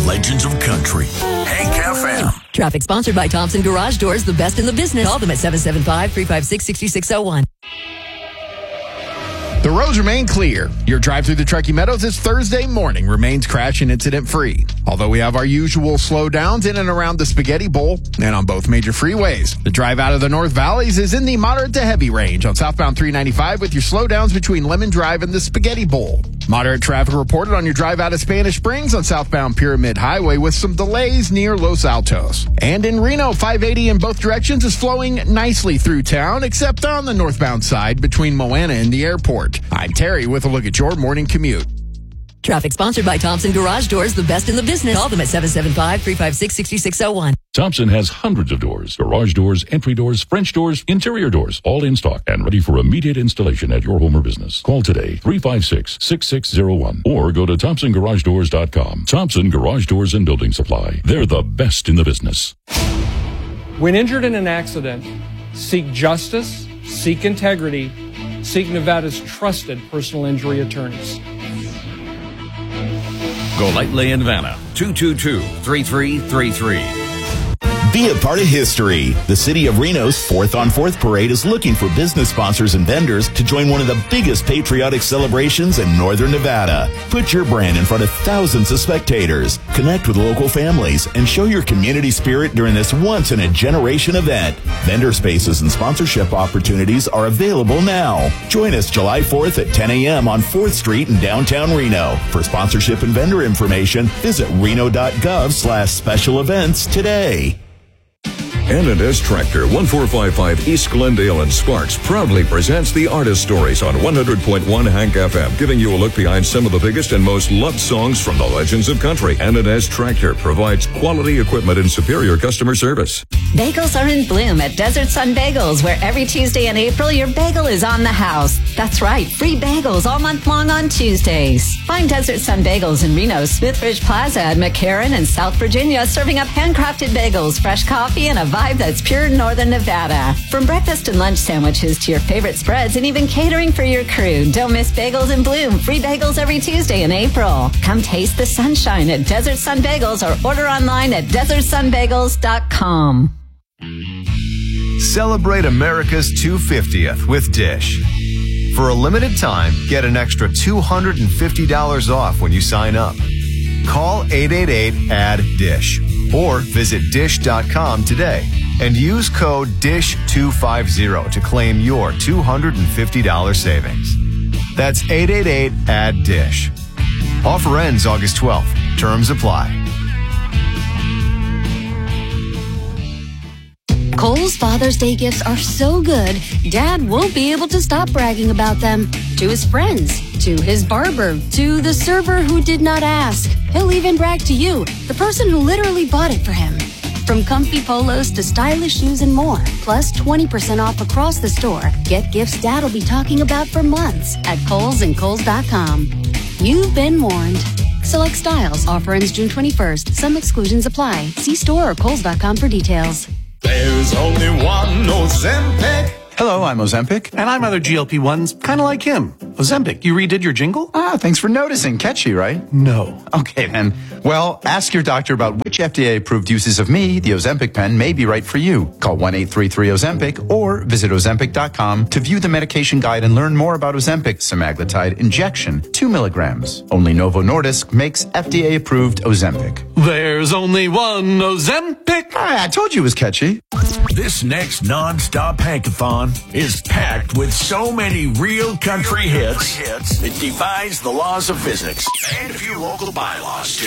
legends of country. Hank FM. Traffic sponsored by Thompson Garage Doors, the best in the business. Call them at 775-356-6601. The roads remain clear. Your drive through the Truckee Meadows this Thursday morning remains crash and incident free. Although we have our usual slowdowns in and around the Spaghetti Bowl and on both major freeways. The drive out of the North Valleys is in the moderate to heavy range on southbound 395 with your slowdowns between Lemon Drive and the Spaghetti Bowl. Moderate traffic reported on your drive out of Spanish Springs on southbound Pyramid Highway with some delays near Los Altos. And in Reno, 580 in both directions is flowing nicely through town, except on the northbound side between Moana and the airport. I'm Terry with a look at your morning commute. Traffic sponsored by Thompson Garage Doors, the best in the business. Call them at 775-356-6601. Thompson has hundreds of doors, garage doors, entry doors, French doors, interior doors, all in stock and ready for immediate installation at your home or business. Call today, 356-6601, or go to ThompsonGarageDoors.com. Thompson Garage Doors and Building Supply. They're the best in the business. When injured in an accident, seek justice, seek integrity, seek Nevada's trusted personal injury attorneys. Golightly in Vanna, 222-3333. Be a part of history. The City of Reno's 4th on 4th Parade is looking for business sponsors and vendors to join one of the biggest patriotic celebrations in Northern Nevada. Put your brand in front of thousands of spectators. Connect with local families and show your community spirit during this once-in-a-generation event. Vendor spaces and sponsorship opportunities are available now. Join us July 4th at 10 a.m. on 4th Street in downtown Reno. For sponsorship and vendor information, visit reno.gov/special events today. N&S Tractor, 1455 East Glendale and Sparks proudly presents the Artist Stories on 100.1 Hank FM, giving you a look behind some of the biggest and most loved songs from the legends of country. N&S Tractor provides quality equipment and superior customer service. Bagels are in bloom at Desert Sun Bagels, where every Tuesday in April, your bagel is on the house. That's right, free bagels all month long on Tuesdays. Find Desert Sun Bagels in Reno, Smithridge Plaza at McCarran and South Virginia, serving up handcrafted bagels, fresh coffee, and a vibe that's pure Northern Nevada. From breakfast and lunch sandwiches to your favorite spreads and even catering for your crew. Don't miss Bagels in Bloom. Free bagels every Tuesday in April. Come taste the sunshine at Desert Sun Bagels or order online at desertsunbagels.com. Celebrate America's 250th with Dish. For a limited time, get an extra $250 off when you sign up. Call 888-ADD-DISH or visit dish.com today and use code DISH250 to claim your $250 savings. That's 888-ADD-DISH. Offer ends August 12th. Terms apply. Kohl's Father's Day gifts are so good, Dad won't be able to stop bragging about them. To his friends, to his barber, to the server who did not ask. He'll even brag to you, the person who literally bought it for him. From comfy polos to stylish shoes and more, plus 20% off across the store. Get gifts Dad'll be talking about for months at Kohl's and Kohl's.com. You've been warned. Select styles. Offer ends June 21st. Some exclusions apply. See store or Kohl's.com for details. There's only one Ozempic. Hello, I'm Ozempic, and I'm other GLP-1s, kind of like him. Ozempic, you redid your jingle? Thanks for noticing. Catchy, right? No. Okay, then. Well, ask your doctor about which FDA-approved uses of me, the Ozempic pen, may be right for you. Call 1-833-OZEMPIC or visit Ozempic.com to view the medication guide and learn more about Ozempic semaglutide injection, 2 milligrams. Only Novo Nordisk makes FDA-approved Ozempic. There's only one Ozempic. I told you it was catchy. This next non-stop Hankathon is packed with so many real country hits, it defies the laws of physics and a few local bylaws, too.